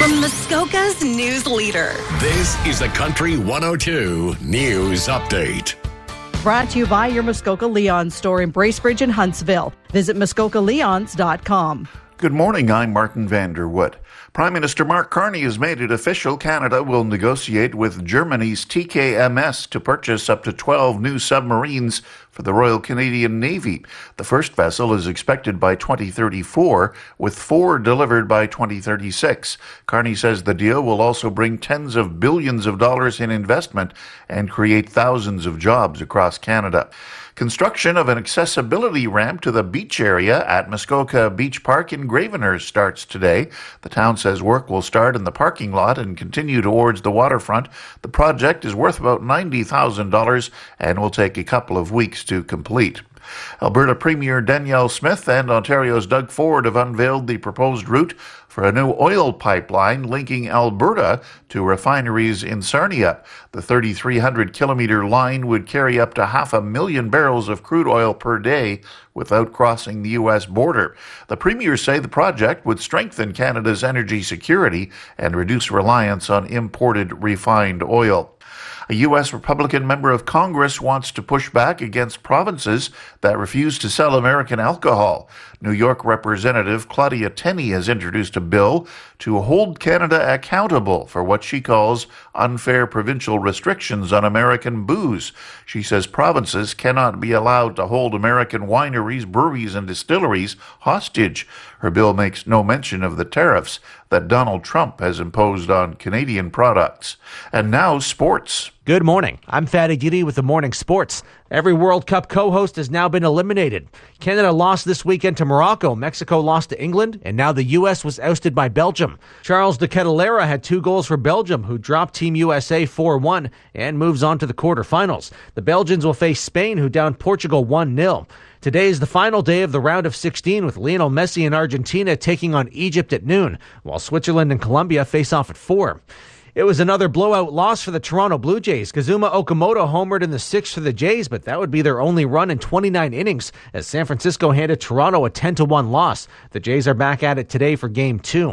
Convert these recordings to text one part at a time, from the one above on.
From Muskoka's news leader. This is the Country 102 News Update. Brought to you by your Muskoka Leon store in Bracebridge and Huntsville. Visit muskokaleons.com. Good morning, I'm Martin Vanderwood. Prime Minister Mark Carney has made it official Canada will negotiate with Germany's TKMS to purchase up to 12 new submarines for the Royal Canadian Navy. The first vessel is expected by 2034, with 4 delivered by 2036. Carney says the deal will also bring tens of billions of dollars in investment and create thousands of jobs across Canada. Construction of an accessibility ramp to the beach area at Muskoka Beach Park in Gravenhurst starts today. The town says work will start in the parking lot and continue towards the waterfront. The project is worth about $90,000 and will take a couple of weeks to complete. Alberta Premier Danielle Smith and Ontario's Doug Ford have unveiled the proposed route for a new oil pipeline linking Alberta to refineries in Sarnia. The 3,300-kilometer line would carry up to 500,000 barrels of crude oil per day without crossing the U.S. border. The premiers say the project would strengthen Canada's energy security and reduce reliance on imported refined oil. A U.S. Republican member of Congress wants to push back against provinces that refuse to sell American alcohol. New York Representative Claudia Tenney has introduced a bill to hold Canada accountable for what she calls unfair provincial restrictions on American booze. She says provinces cannot be allowed to hold American wineries, breweries, and distilleries hostage. Her bill makes no mention of the tariffs that Donald Trump has imposed on Canadian products. And now, sports. Good morning. I'm Fatty Giddy with the Morning Sports. Every World Cup co-host has now been eliminated. Canada lost this weekend to Morocco, Mexico lost to England, and now the U.S. was ousted by Belgium. Charles de Ketelaere had 2 goals for Belgium, who dropped Team USA 4-1 and moves on to the quarterfinals. The Belgians will face Spain, who downed Portugal 1-0. Today is the final day of the round of 16 with Lionel Messi and Argentina taking on Egypt at noon, while Switzerland and Colombia face off at 4. It was another blowout loss for the Toronto Blue Jays. Kazuma Okamoto homered in the 6th for the Jays, but that would be their only run in 29 innings as San Francisco handed Toronto a 10-1 loss. The Jays are back at it today for Game 2.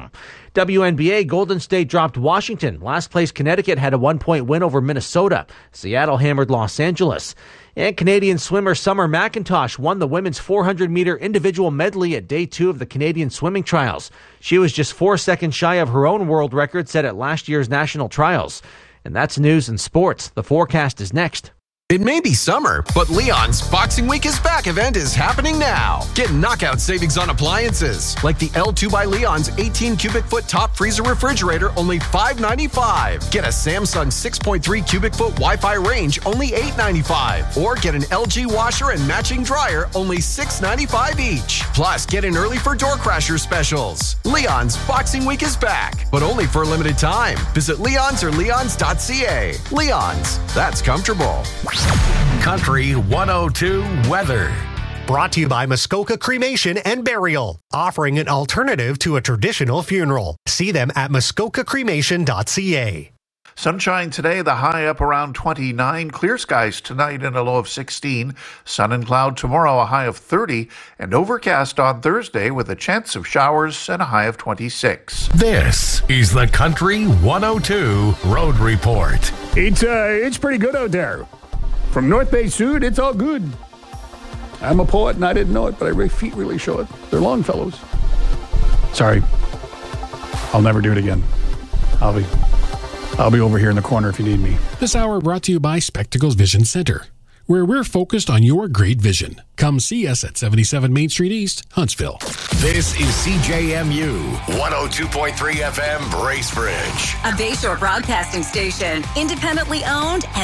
WNBA, Golden State dropped Washington. Last place Connecticut had a 1-point win over Minnesota. Seattle hammered Los Angeles. And Canadian swimmer Summer McIntosh won the women's 400-meter individual medley at Day 2 of the Canadian Swimming Trials. She was just 4 seconds shy of her own world record set at last year's national trials. And that's news and sports. The forecast is next. It may be summer, but Leon's Boxing Week is Back event is happening now. Get knockout savings on appliances, like the L2 by Leon's 18 cubic foot top freezer refrigerator, only $5.95. Get a Samsung 6.3 cubic foot Wi-Fi range, only $8.95. Or get an LG washer and matching dryer, only $6.95 each. Plus, get in early for door crasher specials. Leon's Boxing Week is back, but only for a limited time. Visit Leon's or leons.ca. Leon's, that's comfortable. Country 102 weather. Brought to you by Muskoka Cremation and Burial, offering an alternative to a traditional funeral. See them at muskokacremation.ca. Sunshine today, the high up around 29. Clear skies tonight and a low of 16. Sun and cloud tomorrow, a high of 30. And overcast on Thursday with a chance of showers and a high of 26. This is the Country 102 Road Report. It's pretty good out there. From North Bay Sud, it's all good. I'm a poet and I didn't know it, but my feet really show it. They're Longfellows. Sorry. I'll never do it again. I'll be over here in the corner if you need me. This hour brought to you by Spectacles Vision Center, where we're focused on your great vision. Come see us at 77 Main Street East, Huntsville. This is CJMU 102.3 FM Bracebridge. A Bayshore broadcasting station, independently owned and